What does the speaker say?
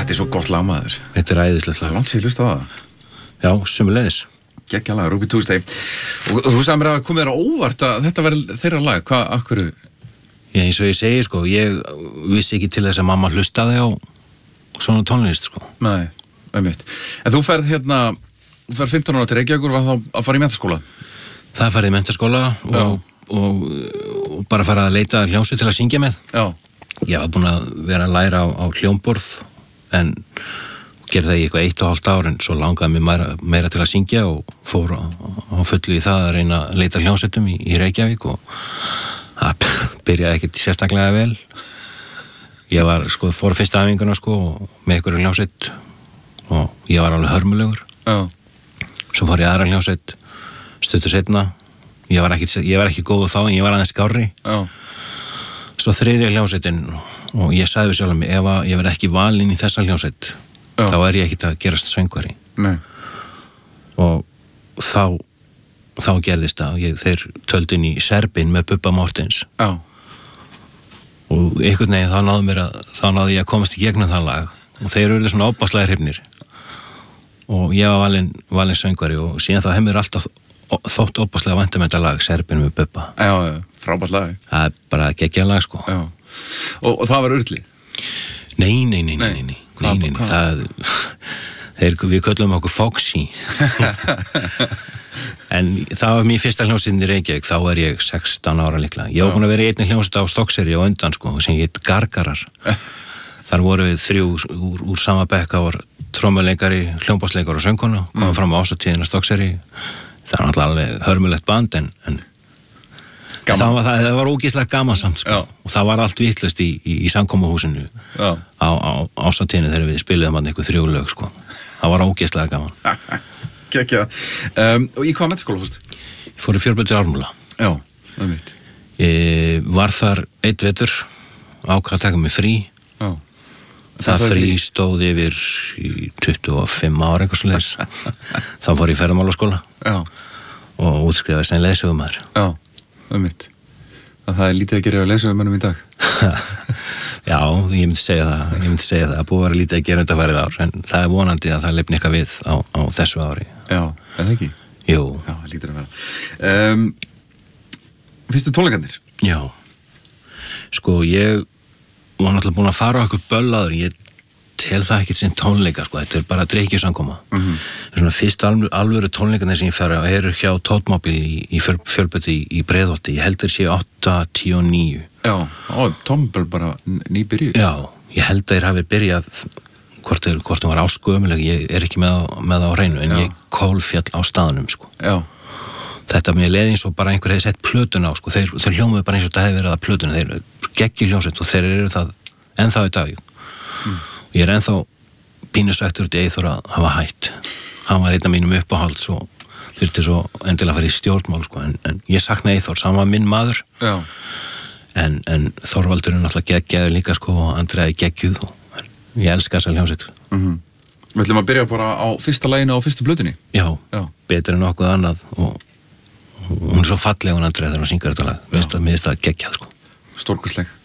Þetta svo gott lag, maður. Þetta æðislegt lag. Langt sér hlusta á það. Já, sömuleiðis. Geggja lag, Ruby Tuesday. Og þú sagði mér að komið þér á óvart að þetta væri þeirra lag. Hvað, akkur? Já, eins og ég segi, sko, ég vissi ekki til þess að mamma hlustaði á svona tónlist, sko. Nei, einmitt. En þú ferð 15 ára til Reykjavíkur, var þá að fara í menntaskóla? Það farið í menntaskóla og bara fara að leita hljómsveit til að syngja með. Já. Ég var búin að vera að læra á hljómborð en gerði það í eitthvað 1,5 ár en svo langaði mér meira til að syngja og fór á fullu í það að reyna að leita hljómsveitum í Reykjavík og það byrjaði ekkert sérstaklega vel. Ég var, fór fyrsta æfinguna, með einhverju hljómsveit og ég var alveg hörmulegur. Já. Svo fór ég aðra hljómsveit stuttu seinna. Ég var ekki góð þá, en ég var aðeins skárri. Já. Svo þriðja hljómsveitin og ég sagði við sjálf mig, ef ég verð ekki valinn í þessa hljómsveit, þá ég ekkert að gerast söngvari. Nei. Og þá gerðist það. Þeir töldu inn í Serbin með Bubba Mortens. Já. Og einhvern veginn þá náði ég að komast í gegnum það lag og þeir eru svona óbáslega hrifnir. Og ég var valinn söngvari og síðan þá hefur alltaf þótt óbáslega vænt þetta lag, Serbin með Bubba. Já, frábært lag. Það bara geggjað lag, Já. Og það var urli? Nei. Við köllum okkur Foxy. En það var mín fyrsta hljómsveit í Reykjavík, þá ég 16 ára líklega. Ég var búin að vera í einni hljómsveit á Stokkseyri á undan, sem hét Gargarar. Þar voru við 3 úr sama bekk, það var trommuleikari, hljómborðsleikari og söngkona, komum fram á ásatíðina Stokkseyri. Það var alveg hörmulegt band, en það var ógeðslega gaman samt, og það var allt vitlaust í samkomuhúsinu á ásatíðinu þegar við spiliðum einhver 3 lög, það var ógeðslega gaman. Gekkja. Og í hvað menntaskóla fórstu? Ég fór í Fjölbraut Ármúla. Já, einmitt. Ég var þar 1 vetur, ákvað að taka mig frí. Já. Það frí stóð yfir í 25 ára eitthvað svoleiðis. Þá fór ég í ferðamálaskóla. Já. Og útskrifaði sem leiðsögumaður. Já, einmitt. Það lítið að gera á leiðsögumönnum í dag. Já, ég myndi segja það. Það búið að vera lítið að gera undanfarið ár, en það vonandi að það lifni eitthvað við á þessu ári. Já, eða ekki? Jú. Já, það lítur að vera. Fyrstu tónleikarnir? Já. Ég var náttúrulega búin að fara á okkur böllaður, ég tel það ekkert sem tónleika, þetta bara drykkjusamkoma. Svona fyrst alvöru tónleikarnir sem ég fer á eru hjá Tótmobil í Fjölbrauti í Breiðholti. Ég held þeir séu 8, 10 og 9. Já, Tómbil bara nýbyrjuð. Já, ég held að þeir hafi byrjað hvort þeir var áskömuleg, ég er ekki með á hreinu, en ég kólfjall á staðnum, Já. Þetta mér leiði eins og bara einhver hefði sett plötuna á, þeir hljómuðu bara eins og þetta hefði verið að plötuna, þeir geggi hljómsveit og þeir eru það ennþá í dag. Og ég er ennþá pínusvættur út í Eyþór að hafa hætt. Hann var einn af mínum uppáhalds og þurfti svo endilega að fara í stjórnmál, en ég sakna Eyþór, hann var minn maður. Já. En Þorvaldur er náttúrulega geggjaður líka, og Andrea er geggjuð og ég elska þessa hljómsveit. Við ætlum að byrja bara á fyrsta laginu á fyrstu plötunni. Já, betur en nokkuð annað og hún er svo falleg hún Andrea þegar hún syngur þetta lag. Mér finnst það geggjað, Stórkostleg.